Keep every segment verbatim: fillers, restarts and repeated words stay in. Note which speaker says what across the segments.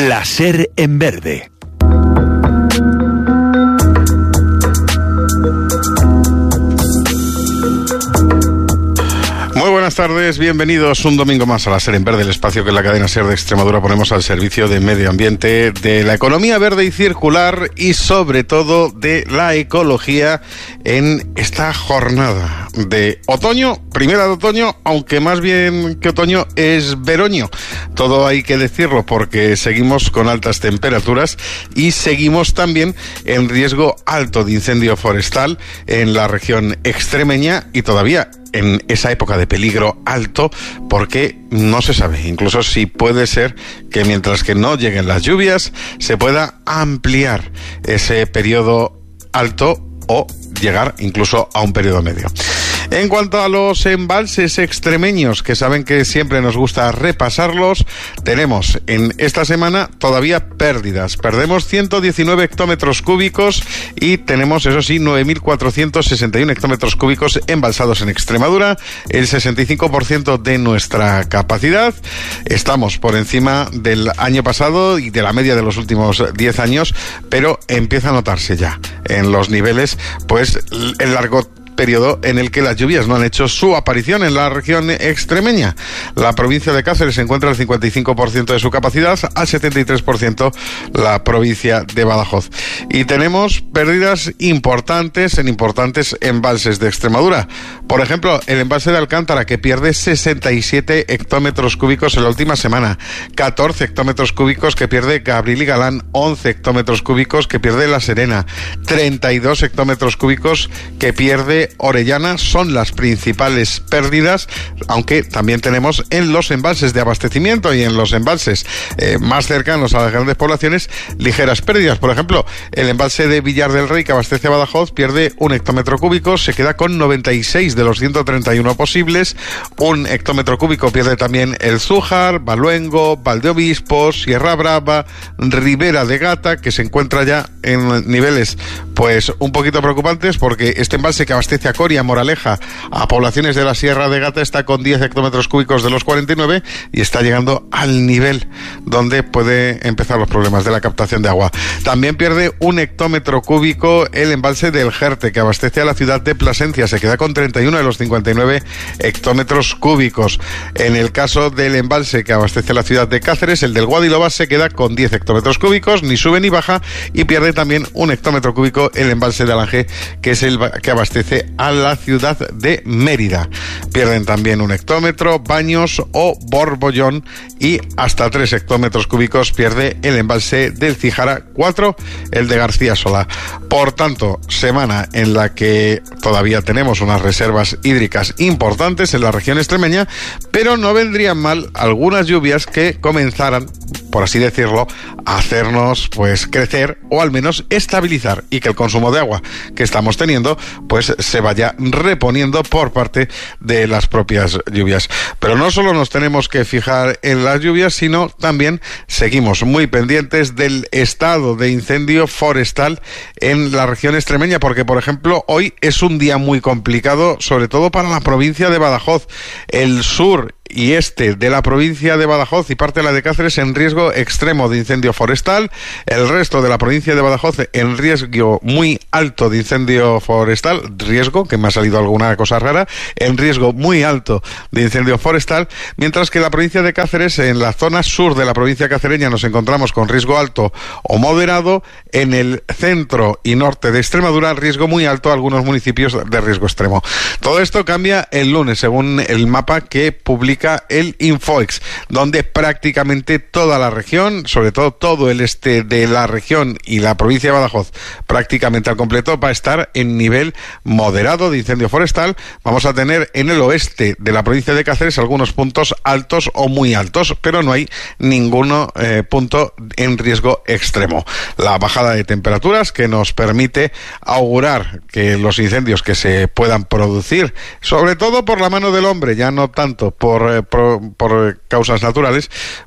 Speaker 1: La SER en verde.
Speaker 2: Muy buenas tardes, bienvenidos un domingo más a La SER en verde, el espacio que en la cadena SER de Extremadura ponemos al servicio de medio ambiente, de la economía verde y circular y sobre todo de la ecología en esta jornada de otoño, primera de otoño, aunque más bien que otoño es veroño. Todo hay que decirlo porque seguimos con altas temperaturas y seguimos también en riesgo alto de incendio forestal en la región extremeña y todavía en esa época de peligro alto, porque no se sabe, incluso si puede ser que mientras que no lleguen las lluvias, se pueda ampliar ese periodo alto o llegar incluso a un periodo medio. En cuanto a los embalses extremeños, que saben que siempre nos gusta repasarlos, tenemos en esta semana todavía pérdidas. Perdemos ciento diecinueve hectómetros cúbicos y tenemos, eso sí, nueve mil cuatrocientos sesenta y uno hectómetros cúbicos embalsados en Extremadura, el sesenta y cinco por ciento de nuestra capacidad. Estamos por encima del año pasado y de la media de los últimos diez años, pero empieza a notarse ya en los niveles, pues, el largo periodo en el que las lluvias no han hecho su aparición en la región extremeña. La provincia de Cáceres se encuentra al cincuenta y cinco por ciento de su capacidad, al setenta y tres por ciento la provincia de Badajoz. Y tenemos pérdidas importantes en importantes embalses de Extremadura. Por ejemplo, el embalse de Alcántara, que pierde sesenta y siete hectómetros cúbicos en la última semana, catorce hectómetros cúbicos que pierde Gabriel y Galán, once hectómetros cúbicos que pierde La Serena, treinta y dos hectómetros cúbicos que pierde Orellana. Son las principales pérdidas, aunque también tenemos en los embalses de abastecimiento y en los embalses eh, más cercanos a las grandes poblaciones ligeras pérdidas. Por ejemplo, el embalse de Villar del Rey, que abastece a Badajoz, pierde un hectómetro cúbico, se queda con noventa y seis de los ciento treinta y uno posibles. Un hectómetro cúbico pierde también el Zújar, Baluengo, Valdeobispos, Sierra Brava, Ribera de Gata, que se encuentra ya en niveles pues un poquito preocupantes, porque este embalse que abastece a Coria, Moraleja, a poblaciones de la Sierra de Gata, está con diez hectómetros cúbicos de los cuarenta y nueve y está llegando al nivel donde puede empezar los problemas de la captación de agua. También pierde un hectómetro cúbico el embalse del Jerte, que abastece a la ciudad de Plasencia, se queda con treinta y uno de los cincuenta y nueve hectómetros cúbicos. En el caso del embalse que abastece a la ciudad de Cáceres, el del Guadilobas, se queda con diez hectómetros cúbicos, ni sube ni baja, y pierde también un hectómetro cúbico el embalse de Alange, que es el que abastece a la ciudad de Mérida. Pierden también un hectómetro Baños o Borbollón, y hasta tres hectómetros cúbicos pierde el embalse del Cijara, cuatro el de García Solá. Por tanto, semana en la que todavía tenemos unas reservas hídricas importantes en la región extremeña, pero no vendrían mal algunas lluvias que comenzaran, por así decirlo, a hacernos pues crecer o al menos estabilizar, y que el consumo de agua que estamos teniendo pues se vaya reponiendo por parte de las propias lluvias. Pero no solo nos tenemos que fijar en las lluvias, sino también seguimos muy pendientes del estado de incendio forestal en la región extremeña, porque por ejemplo hoy es un día muy complicado, sobre todo para la provincia de Badajoz. El sur y este de la provincia de Badajoz y parte de la de Cáceres en riesgo extremo de incendio forestal, el resto de la provincia de Badajoz en riesgo muy alto de incendio forestal, riesgo, que me ha salido alguna cosa rara, en riesgo muy alto de incendio forestal, mientras que la provincia de Cáceres, en la zona sur de la provincia cacereña, nos encontramos con riesgo alto o moderado, en el centro y norte de Extremadura, riesgo muy alto, algunos municipios de riesgo extremo. Todo esto cambia el lunes, según el mapa que publica el Infoex, donde prácticamente toda la región, sobre todo todo el este de la región y la provincia de Badajoz, prácticamente al completo, va a estar en nivel moderado de incendio forestal. Vamos a tener en el oeste de la provincia de Cáceres algunos puntos altos o muy altos, pero no hay ninguno eh, punto en riesgo extremo. La bajada de temperaturas que nos permite augurar que los incendios que se puedan producir, sobre todo por la mano del hombre, ya no tanto por, eh, por, por causas naturales,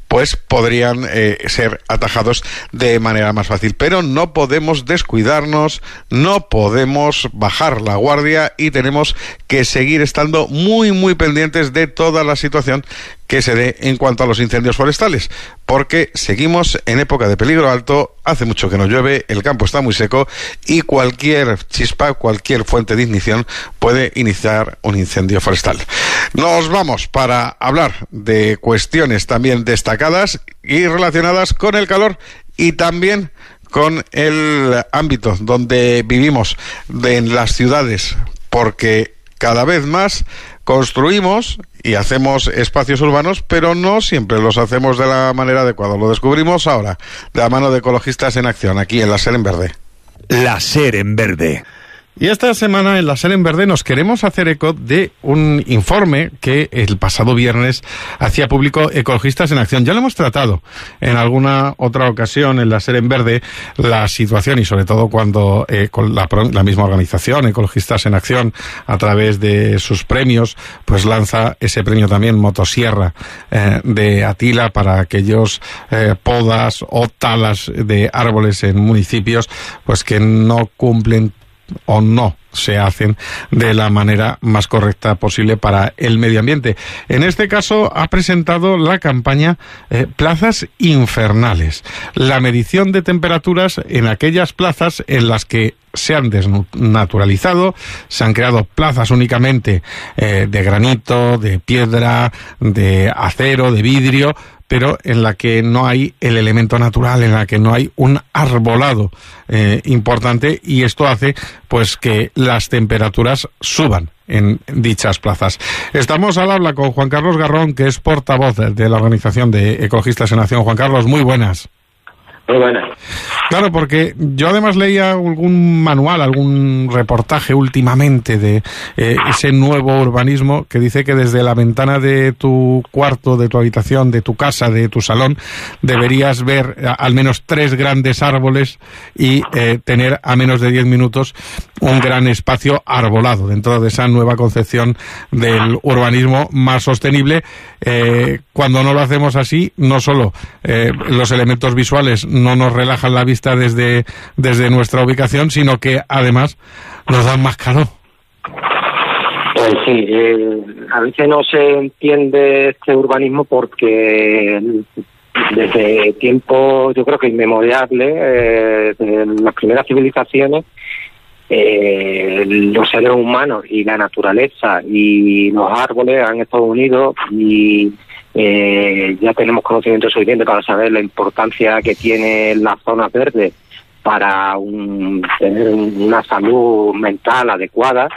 Speaker 2: pues podrían eh, ser atajados de manera más fácil. Pero no podemos descuidarnos, no podemos bajar la guardia y tenemos que seguir estando muy, muy pendientes de toda la situación que se dé en cuanto a los incendios forestales, porque seguimos en época de peligro alto, hace mucho que no llueve, el campo está muy seco y cualquier chispa, cualquier fuente de ignición puede iniciar un incendio forestal. Nos vamos para hablar de cuestiones también destacadas y relacionadas con el calor y también con el ámbito donde vivimos, de, en las ciudades, porque cada vez más construimos y hacemos espacios urbanos, pero no siempre los hacemos de la manera adecuada. Lo descubrimos ahora, de la mano de Ecologistas en Acción, aquí en La Ser en Verde.
Speaker 1: La Ser en Verde.
Speaker 2: Y esta semana en La Ser en Verde nos queremos hacer eco de un informe que el pasado viernes hacía público Ecologistas en Acción. Ya lo hemos tratado en alguna otra ocasión en La Ser en Verde, la situación, y sobre todo cuando eh, con la, la misma organización, Ecologistas en Acción, a través de sus premios, pues lanza ese premio también Motosierra eh, de Atila para aquellos eh, podas o talas de árboles en municipios pues que no cumplen o no se hacen de la manera más correcta posible para el medio ambiente. En este caso ha presentado la campaña eh, Plazas Infernales, la medición de temperaturas en aquellas plazas en las que se han desnaturalizado, se han creado plazas únicamente eh, de granito, de piedra, de acero, de vidrio, pero en la que no hay el elemento natural, en la que no hay un arbolado eh, importante, y esto hace pues que las temperaturas suban en dichas plazas. Estamos al habla con Juan Carlos Garrón, que es portavoz de la organización de Ecologistas en Acción. Juan Carlos, muy buenas.
Speaker 3: Muy buenas.
Speaker 2: Claro, porque yo además leía algún manual, algún reportaje últimamente de eh, ese nuevo urbanismo que dice que desde la ventana de tu cuarto, de tu habitación, de tu casa, de tu salón, deberías ver a, al menos tres grandes árboles y eh, tener a menos de diez minutos un gran espacio arbolado dentro de esa nueva concepción del urbanismo más sostenible. Eh, cuando no lo hacemos así, no solo eh, los elementos visuales no nos relajan la vista desde, desde nuestra ubicación, sino que además nos dan más calor.
Speaker 3: Pues sí, eh, a veces no se entiende este urbanismo porque desde tiempo, yo creo que inmemoriales, eh, de las primeras civilizaciones, eh, los seres humanos y la naturaleza y los árboles han estado unidos y Eh, ya tenemos conocimiento suficiente para saber la importancia que tiene las zonas verdes para un, tener una salud mental adecuada.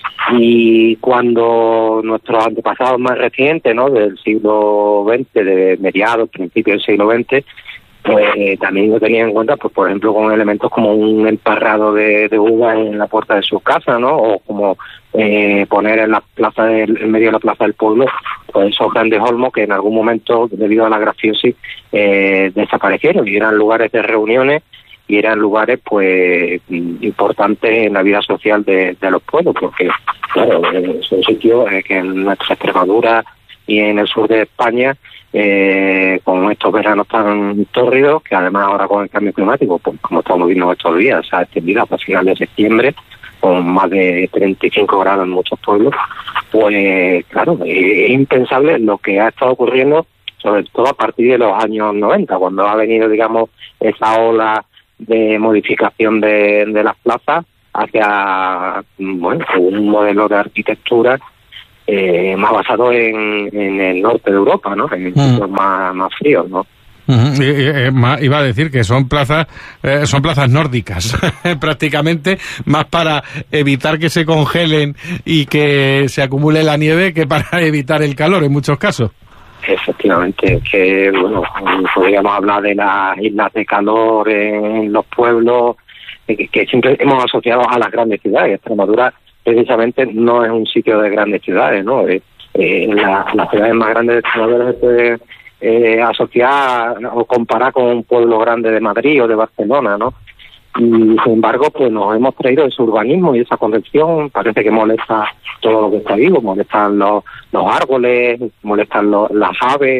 Speaker 3: Y cuando nuestros antepasados más recientes, ¿no?, del siglo veinte, de mediados, principios del siglo veinte, pues eh, también lo tenían en cuenta, pues por ejemplo, con elementos como un emparrado de, de uvas en la puerta de su casa, ¿no?, o como eh, poner en la plaza del, en medio de la plaza del pueblo, pues esos grandes olmos que en algún momento, debido a la grafiosis, eh, desaparecieron y eran lugares de reuniones y eran lugares pues importantes en la vida social de, de los pueblos, porque claro, son sitios eh, que en nuestra Extremadura y en el sur de España, eh, con estos veranos tan tórridos, que además ahora con el cambio climático, pues como estamos viendo estos días, se ha extendido hasta finales de septiembre, con más de treinta y cinco grados en muchos pueblos, pues claro, es impensable lo que ha estado ocurriendo, sobre todo a partir de los años noventa, cuando ha venido, digamos, esa ola de modificación de, de las plazas hacia, bueno, un modelo de arquitectura eh, más basado en, en el norte de Europa, ¿no?, en sitios mm. más, más fríos, ¿no?
Speaker 2: Uh-huh. Iba a decir que son plazas eh, son plazas nórdicas prácticamente, más para evitar que se congelen y que se acumule la nieve que para evitar el calor en muchos casos.
Speaker 3: Efectivamente, que bueno, podríamos hablar de las islas de calor en los pueblos que, que siempre hemos asociado a las grandes ciudades. Extremadura precisamente no es un sitio de grandes ciudades, ¿no? Eh, eh, la, las ciudades más grandes de Extremadura se puede eh, asociar o comparar con un pueblo grande de Madrid o de Barcelona, ¿no? Y sin embargo, pues nos hemos traído ese urbanismo y esa concepción. Parece que molesta todo lo que está vivo, molestan los, los árboles, molestan los, las aves,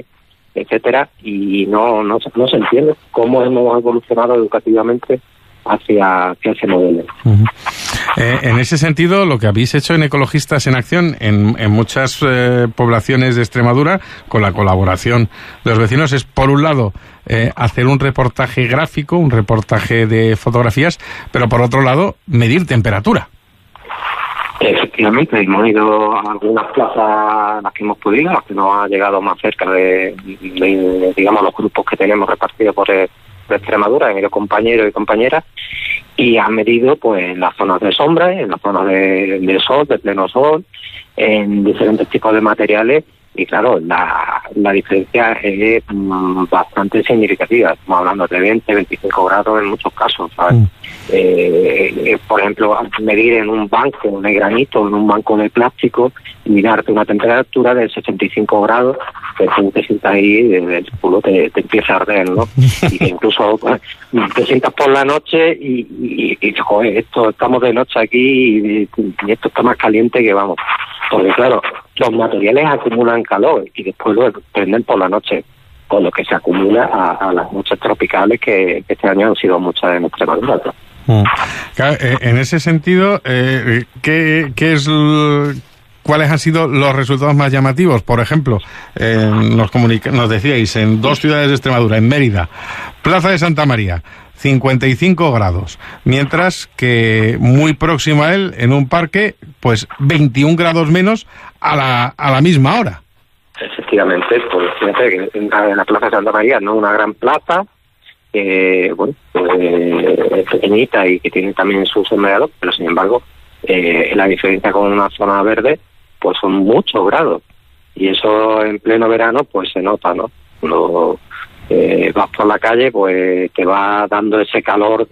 Speaker 3: etcétera, y no, no, no se entiende cómo hemos evolucionado educativamente hacia, hacia ese modelo.
Speaker 2: Uh-huh. Eh, en ese sentido, lo que habéis hecho en Ecologistas en Acción en, en muchas eh, poblaciones de Extremadura, con la colaboración de los vecinos, es, por un lado, eh, hacer un reportaje gráfico, un reportaje de fotografías, pero por otro lado, medir temperatura.
Speaker 3: Efectivamente, hemos ido a algunas plazas, las que hemos podido, las que nos ha llegado más cerca de, de digamos, los grupos que tenemos repartidos por el, de Extremadura, han ido compañeros y compañeras, y han medido pues en las zonas de sombra, en las zonas de, de sol, de pleno sol, en diferentes tipos de materiales, y claro, la, la diferencia es mm, bastante significativa. Estamos hablando de veinte, veinticinco grados en muchos casos, ¿sabes? Mm. Eh, por ejemplo, medir en un banco de granito, en un banco de plástico, y mirarte una temperatura de sesenta y cinco grados, que tú te sientas ahí, el culo te, te empieza a arder, ¿no? Y que incluso pues, te sientas por la noche y, y, y, joder, esto, estamos de noche aquí y, y esto está más caliente que vamos. Porque claro, los materiales acumulan calor y después lo prenden por la noche, con lo que se acumula a, a las noches tropicales que, que este año han sido muchas en Extremadura, ¿no?
Speaker 2: Mm. Claro, eh, en ese sentido, eh, ¿qué, qué es l... ¿cuáles han sido los resultados más llamativos? Por ejemplo, eh, nos, comunica... nos decíais, en dos ciudades de Extremadura, en Mérida, Plaza de Santa María, cincuenta y cinco grados, mientras que muy próximo a él, en un parque, pues veintiún grados menos a la, a la misma hora.
Speaker 3: Efectivamente, pues fíjate que en la Plaza de Santa María no es una gran plaza, eh, bueno, eh, es pequeñita y que tiene también sus sombreados, pero sin embargo, eh, la diferencia con una zona verde, pues son muchos grados, y eso en pleno verano, pues se nota, ¿no? Cuando eh, vas por la calle, pues te va dando ese calor,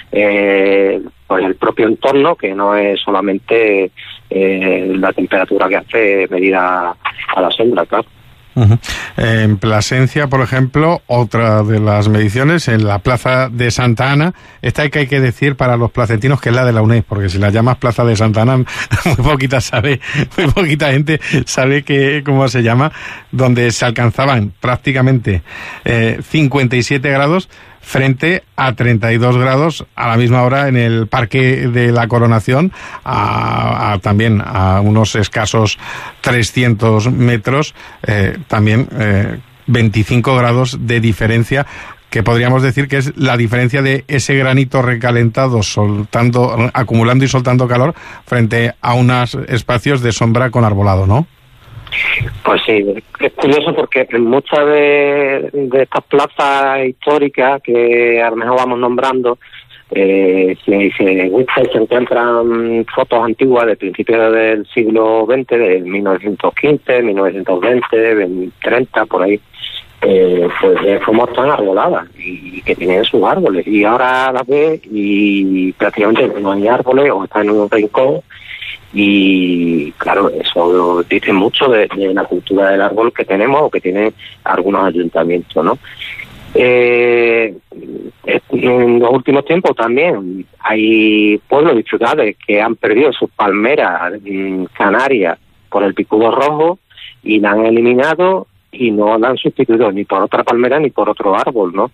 Speaker 3: eh, pues el propio entorno, que no es solamente eh, la temperatura que hace medida a la sombra, claro.
Speaker 2: Uh-huh. En Plasencia, por ejemplo, otra de las mediciones, en la Plaza de Santa Ana, esta que hay que decir para los placentinos que es la de la UNED, porque si la llamas Plaza de Santa Ana, muy poquita sabe, muy poquita gente sabe que cómo se llama, donde se alcanzaban prácticamente eh, cincuenta y siete grados frente a treinta y dos grados a la misma hora en el Parque de la Coronación, a, a también a unos escasos trescientos metros, eh, también eh, veinticinco grados de diferencia, que podríamos decir que es la diferencia de ese granito recalentado, soltando, acumulando y soltando calor, frente a unos espacios de sombra con arbolado, ¿no?
Speaker 3: Pues sí, es curioso porque en muchas de, de estas plazas históricas que a lo mejor vamos nombrando, eh, si se busca y se encuentran fotos antiguas de principios del siglo veinte, de mil novecientos quince, mil novecientos veinte, treinta, por ahí, eh, pues es como están arboladas y que tienen sus árboles, y ahora las ves y prácticamente no hay árboles o están en un rincón. Y claro, eso dice mucho de, de la cultura del árbol que tenemos o que tienen algunos ayuntamientos, ¿no? Eh, en los últimos tiempos también hay pueblos y ciudades que han perdido sus palmeras en Canarias por el picudo rojo y la han eliminado y no la han sustituido ni por otra palmera ni por otro árbol, ¿no?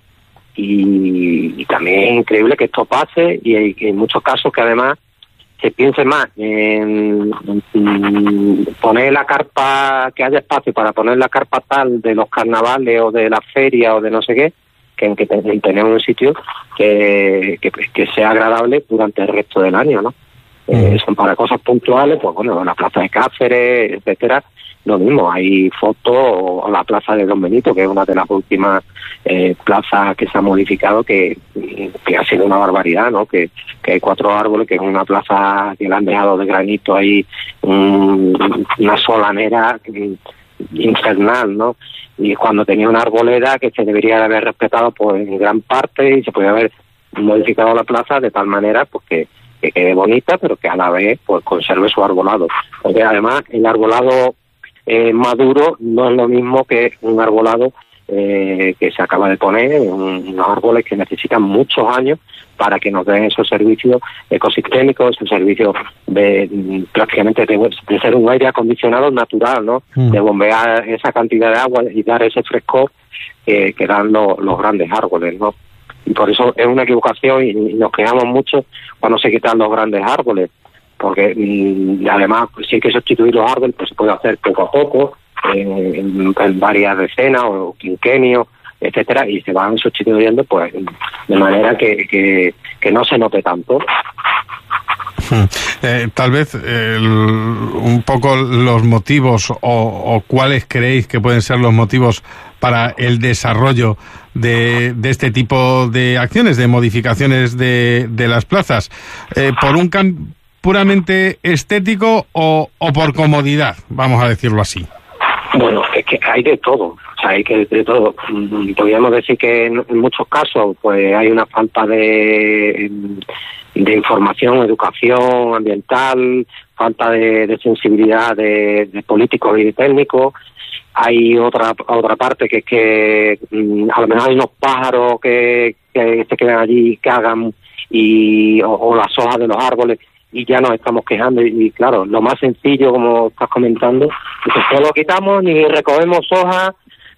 Speaker 3: Y, y también es increíble que esto pase, y hay, en muchos casos que además se piense más en, en poner la carpa, que haya espacio para poner la carpa tal de los carnavales o de la feria o de no sé qué, que en que en tener un sitio que, que, que sea agradable durante el resto del año, ¿no? Mm. Eh, son para cosas puntuales, pues bueno, la plaza de Cáceres, etcétera. Lo mismo, hay fotos, o la plaza de Don Benito, que es una de las últimas eh, plazas que se ha modificado, que, que ha sido una barbaridad, ¿no? Que, que hay cuatro árboles, que es una plaza que la han dejado de granito ahí, un, una solanera infernal, ¿no? Y cuando tenía una arboleda que se debería de haber respetado pues en gran parte, y se podría haber modificado la plaza de tal manera pues que, que quede bonita, pero que a la vez pues conserve su arbolado. Porque además el arbolado Eh, maduro no es lo mismo que un arbolado eh, que se acaba de poner, un, unos árboles que necesitan muchos años para que nos den esos servicios ecosistémicos, esos servicios de prácticamente de, de ser un aire acondicionado natural, ¿no? Mm. De bombear esa cantidad de agua y dar ese frescor eh, que dan lo, los grandes árboles, ¿no? Y por eso es una equivocación y, y nos quejamos mucho cuando se quitan los grandes árboles, porque y, además si hay que sustituir los árboles, pues se puede hacer poco a poco, eh, en, en varias decenas o quinquenios, etcétera, y se van sustituyendo pues de manera que, que, que no se note tanto.
Speaker 2: Eh, tal vez eh, el, un poco los motivos o, o cuáles creéis que pueden ser los motivos para el desarrollo de, de este tipo de acciones, de modificaciones de, de las plazas, eh, por un cambio puramente estético o, o por comodidad, vamos a decirlo así.
Speaker 3: Bueno, es que hay de todo, o sea, hay que de todo. Podríamos decir que en, en muchos casos pues hay una falta de, de información, educación ambiental, falta de, de sensibilidad de, de políticos y de técnicos. Hay otra otra parte que es que mm, a lo mejor hay unos pájaros que, que se quedan allí, cagan, y o, o las hojas de los árboles, y ya nos estamos quejando. Y, y claro, lo más sencillo, como estás comentando, es que no lo quitamos, ni recogemos hojas,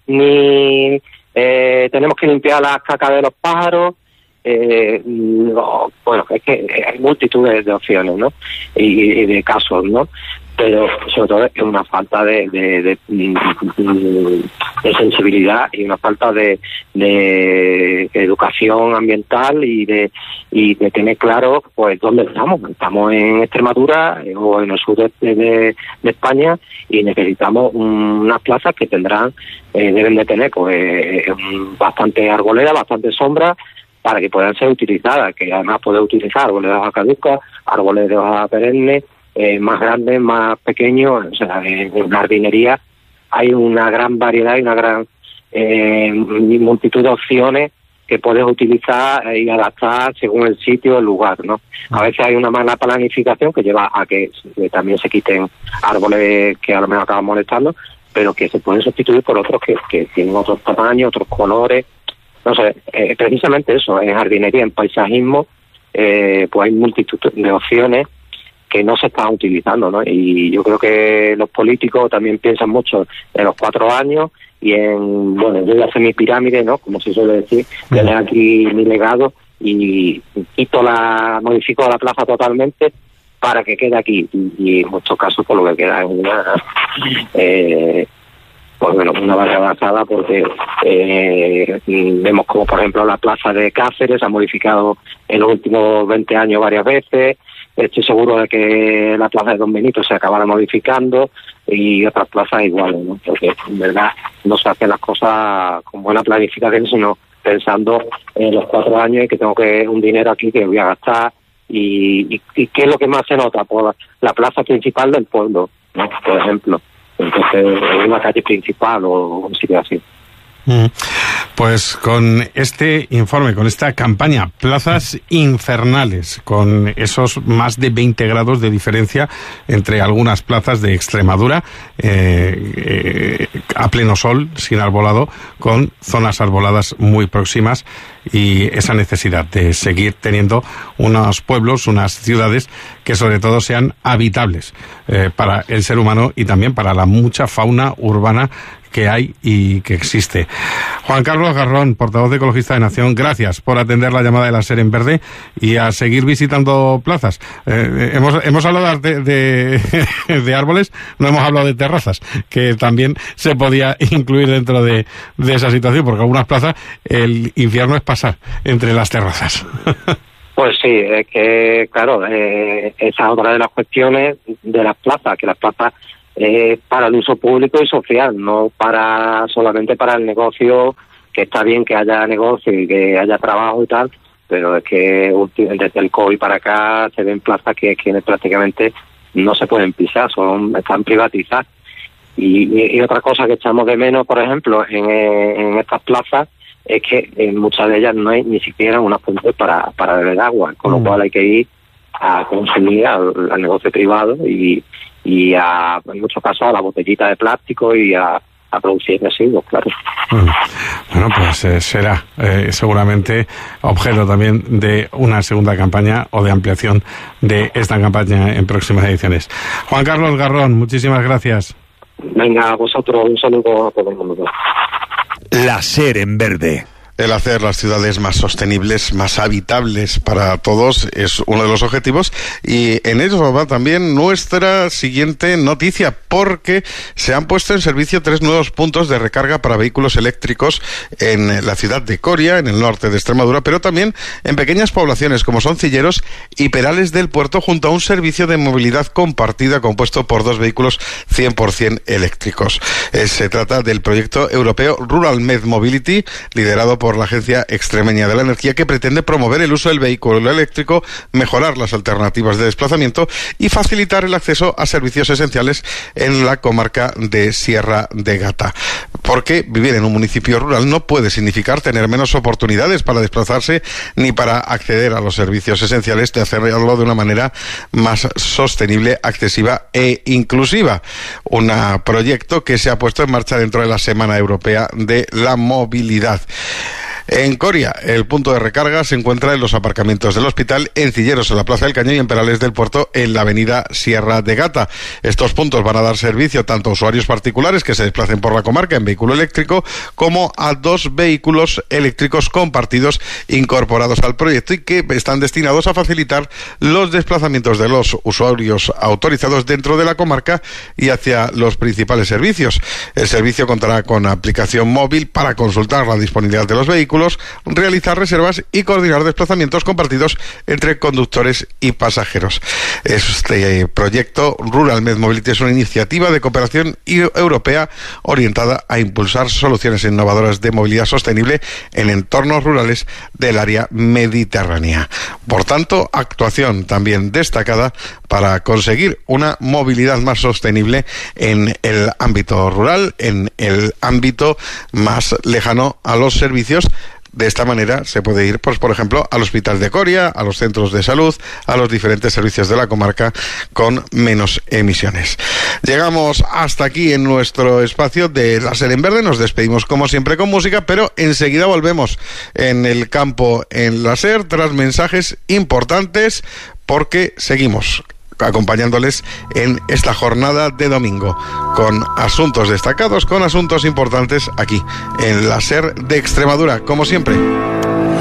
Speaker 3: ni eh, tenemos que limpiar las cacas de los pájaros. Eh, no, bueno, es que hay multitud de, de opciones, ¿no? Y, y de casos, ¿no? Pero sobre todo es una falta de, de, de, de sensibilidad y una falta de, de educación ambiental y de y de tener claro pues dónde estamos. Estamos en Extremadura eh, o en el sur de, de, de España, y necesitamos unas plazas que tendrán, eh, deben de tener pues eh, bastante arboleda, bastante sombra, para que puedan ser utilizadas, que además puede utilizar árboles de hoja caduca, árboles de hoja perenne, Eh, más grandes, más pequeños. O sea, en, en jardinería hay una gran variedad y una gran eh, multitud de opciones que puedes utilizar y adaptar según el sitio, el lugar, ¿no? A veces hay una mala planificación que lleva a que, que también se quiten árboles que a lo mejor acaban molestando, pero que se pueden sustituir por otros que, que tienen otros tamaños, otros colores. No sé, eh, precisamente eso, en jardinería, en paisajismo, eh, pues hay multitud de opciones que no se están utilizando, ¿no? Y yo creo que los políticos también piensan mucho en los cuatro años y en, bueno, yo voy a hacer mi pirámide, ¿no? Como se suele decir, voy a dejar aquí mi legado y quito la, modifico la plaza totalmente para que quede aquí. Y, y en muchos casos, por lo que queda es una, eh, pues bueno, una barra basada, porque eh, vemos como, por ejemplo, la plaza de Cáceres ha modificado en los últimos veinte años varias veces. Estoy seguro de que la plaza de Don Benito se acabará modificando y otras plazas iguales, ¿no? Porque en verdad no se hacen las cosas con buena planificación, sino pensando en los cuatro años y que tengo que un dinero aquí que voy a gastar. Y, y, y ¿qué es lo que más se nota? Pues la plaza principal del pueblo, ¿no? Por ejemplo. Entonces, en una calle principal o un sitio así.
Speaker 2: Pues con este informe, con esta campaña Plazas Infernales, con esos más de veinte grados de diferencia entre algunas plazas de Extremadura, eh, eh, a pleno sol, sin arbolado, con zonas arboladas muy próximas, y esa necesidad de seguir teniendo unos pueblos, unas ciudades que sobre todo sean habitables eh, para el ser humano y también para la mucha fauna urbana que hay y que existe. Juan Carlos Garrón, portavoz de Ecologistas de Nación, gracias por atender la llamada de la SER en Verde y a seguir visitando plazas. Eh, hemos, hemos hablado de, de, de árboles, no hemos hablado de terrazas, que también se podía incluir dentro de, de esa situación, porque algunas plazas el infierno es pasar entre las terrazas.
Speaker 3: Pues sí, es que, claro, eh, esa es otra de las cuestiones de las plazas, que las plazas eh, para el uso público y social, no para solamente para el negocio, que está bien que haya negocio y que haya trabajo y tal, pero es que desde el COVID para acá se ven plazas que, que prácticamente no se pueden pisar, son están privatizadas. Y, y, y otra cosa que echamos de menos, por ejemplo, en, en estas plazas, es que en muchas de ellas no hay ni siquiera una fuente para, para beber agua, con lo cual hay que ir a consumir al, al negocio privado y, y a, en muchos casos a la botellita de plástico y a, a producir residuos, claro.
Speaker 2: Mm. Bueno, pues eh, será eh, seguramente objeto también de una segunda campaña o de ampliación de esta campaña en próximas ediciones. Juan Carlos Garrón, muchísimas gracias.
Speaker 3: Venga, a vosotros un saludo a todo el mundo.
Speaker 1: La SER en verde.
Speaker 2: El hacer las ciudades más sostenibles, más habitables para todos es uno de los objetivos, y en eso va también nuestra siguiente noticia, porque se han puesto en servicio tres nuevos puntos de recarga para vehículos eléctricos en la ciudad de Coria, en el norte de Extremadura, pero también en pequeñas poblaciones como son Cilleros y Perales del Puerto, junto a un servicio de movilidad compartida compuesto por dos vehículos cien por ciento eléctricos. Eh, se trata del proyecto europeo Rural Med Mobility, liderado por por la Agencia Extremeña de la Energía, que pretende promover el uso del vehículo eléctrico, mejorar las alternativas de desplazamiento y facilitar el acceso a servicios esenciales en la comarca de Sierra de Gata. Porque vivir en un municipio rural no puede significar tener menos oportunidades para desplazarse ni para acceder a los servicios esenciales, de hacerlo de una manera más sostenible, accesiva e inclusiva. Un proyecto que se ha puesto en marcha dentro de la Semana Europea de la Movilidad. En Coria, el punto de recarga se encuentra en los aparcamientos del hospital, en Cilleros, en la Plaza del Cañón, y en Perales del Puerto, en la avenida Sierra de Gata. Estos puntos van a dar servicio tanto a usuarios particulares que se desplacen por la comarca en vehículo eléctrico, como a dos vehículos eléctricos compartidos incorporados al proyecto, y que están destinados a facilitar los desplazamientos de los usuarios autorizados dentro de la comarca y hacia los principales servicios. El servicio contará con aplicación móvil para consultar la disponibilidad de los vehículos, realizar reservas y coordinar desplazamientos compartidos entre conductores y pasajeros. Este proyecto Rural Med Mobility es una iniciativa de cooperación europea orientada a impulsar soluciones innovadoras de movilidad sostenible en entornos rurales del área mediterránea. Por tanto, actuación también destacada para conseguir una movilidad más sostenible en el ámbito rural, en el ámbito más lejano a los servicios. De esta manera se puede ir, pues, por ejemplo, al Hospital de Coria, a los centros de salud, a los diferentes servicios de la comarca con menos emisiones. Llegamos hasta aquí en nuestro espacio de La SER en Verde. Nos despedimos como siempre con música, pero enseguida volvemos en el campo en La SER tras mensajes importantes, porque seguimos acompañándoles en esta jornada de domingo con asuntos destacados, con asuntos importantes aquí en La SER de Extremadura, como siempre.